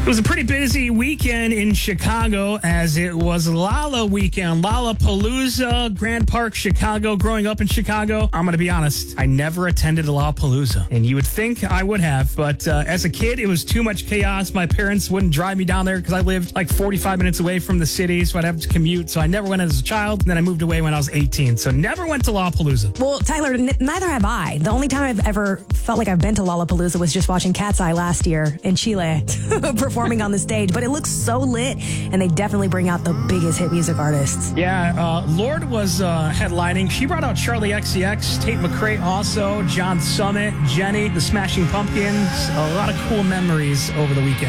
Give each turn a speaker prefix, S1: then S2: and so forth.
S1: It was a pretty busy weekend in Chicago as it was Lolla weekend. Lollapalooza, Grand Park, Chicago. Growing up in Chicago, I'm going to be honest, I never attended Lollapalooza. And you would think I would have, but as a kid, it was too much chaos. My parents wouldn't drive me down there because I lived like 45 minutes away from the city, so I'd have to commute. So I never went as a child. And then I moved away when I was 18. So never went to Lollapalooza.
S2: Well, Tyler, neither have I. The only time I've ever felt like I've been to Lollapalooza was just watching Cat's Eye last year in Chile, performing on the stage. But it looks so lit, and they definitely bring out the biggest hit music artists.
S1: Yeah, Lorde was headlining. She brought out Charlie XCX, Tate McRae also, John Summit, Jenny, the Smashing Pumpkins. A lot of cool memories over the weekend.